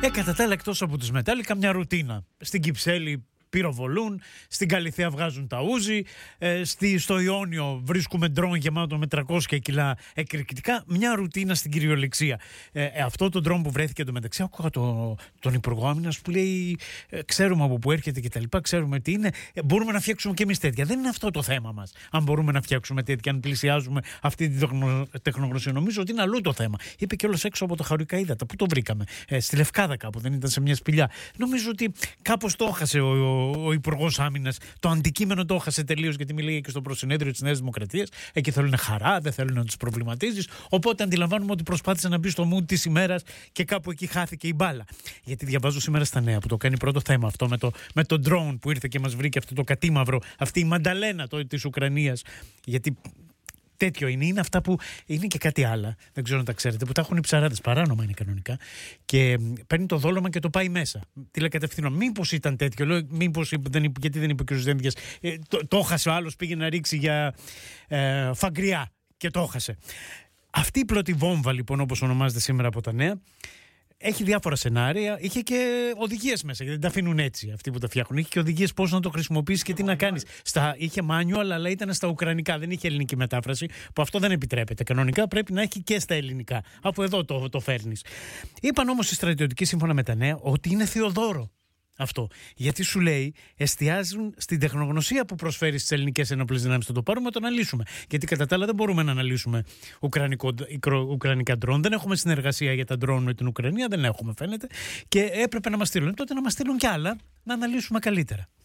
Κατά τα άλλα, εκτός από τους Μετάλλικα, μια ρουτίνα. Στην Κυψέλη πυροβολούν, στην Καλιθέα βγάζουν τα ούζι, στο Ιόνιο βρίσκουμε ντρόν γεμάτο με 300 κιλά εκρηκτικά. Μια ρουτίνα στην κυριολεξία. Αυτό το ντρόν που βρέθηκε εντωμεταξύ, άκουγα τον Υπουργό Άμυνας που λέει: ξέρουμε από πού έρχεται κτλ. Ξέρουμε τι είναι. Μπορούμε να φτιάξουμε και εμείς τέτοια. Δεν είναι αυτό το θέμα μας. Αν μπορούμε να φτιάξουμε τέτοια, αν πλησιάζουμε αυτή τη τεχνογνωσία. Νομίζω ότι είναι αλλού το θέμα. Είπε κιόλας έξω από τα χαρουικά ύδατα. Πού το βρήκαμε? Στη Λευκάδα κάπου, δεν ήταν σε μια σπηλιά? Νομίζω ότι κάπως το έχασε ο Υπουργός Άμυνας. Το αντικείμενο το έχασε τελείως, γιατί μιλάει και στο προσυνέδριο της Νέας Δημοκρατίας. Εκεί θέλουν χαρά, δεν θέλουν να τους προβληματίζεις. Οπότε αντιλαμβάνουμε ότι προσπάθησε να μπει στο mood της ημέρας και κάπου εκεί χάθηκε η μπάλα. Γιατί διαβάζω σήμερα στα νέα που το κάνει πρώτο θέμα αυτό με το drone που ήρθε και μας βρήκε αυτό το κατήμαυρο, αυτή η Μανταλένα της Ουκρανίας. Γιατί τέτοιο είναι αυτά που είναι και κάτι άλλο. Δεν ξέρω αν τα ξέρετε, που τα έχουν οι ψαράδες. Παράνομα είναι κανονικά. Και παίρνει το δόλωμα και το πάει μέσα. Τηλεκατευθυνό. Μήπως ήταν τέτοιο? Λέω, γιατί δεν είπε και ο Ζένδιας. Το έχασε ο άλλος, πήγε να ρίξει για φαγκριά και το έχασε. Αυτή η πρώτη βόμβα, λοιπόν, όπως ονομάζεται σήμερα από τα νέα, έχει διάφορα σενάρια. Είχε και οδηγίες μέσα, γιατί δεν τα αφήνουν έτσι αυτοί που τα φτιάχνουν. Είχε και οδηγίες πώς να το χρησιμοποιήσεις και τι να κάνεις. Είχε manual, αλλά ήταν στα ουκρανικά. Δεν είχε ελληνική μετάφραση, που αυτό δεν επιτρέπεται. Κανονικά πρέπει να έχει και στα ελληνικά, αφού εδώ το φέρνεις. Είπαν όμως οι στρατιωτικοί, σύμφωνα με τα νέα, ότι είναι Θεοδόρο αυτό. Γιατί σου λέει, εστιάζουν στην τεχνογνωσία που προσφέρει στις ελληνικές ενόπλες δυνάμεις. Θα το πάρουμε να το αναλύσουμε. Γιατί κατά τα άλλα δεν μπορούμε να αναλύσουμε ουκρανικά ντρόν. Δεν έχουμε συνεργασία για τα ντρόν με την Ουκρανία. Δεν έχουμε, φαίνεται. Και έπρεπε να μας στείλουν. Τότε να μας στείλουν κι άλλα να αναλύσουμε καλύτερα.